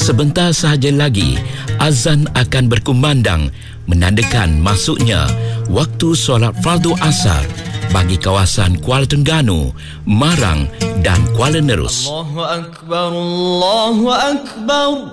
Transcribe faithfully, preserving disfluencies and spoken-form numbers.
Sebentar sahaja lagi, azan akan berkumandang menandakan masuknya waktu solat fardu asar bagi kawasan Kuala Terengganu, Marang dan Kuala Nerus. Allahu Akbar, Allahu Akbar.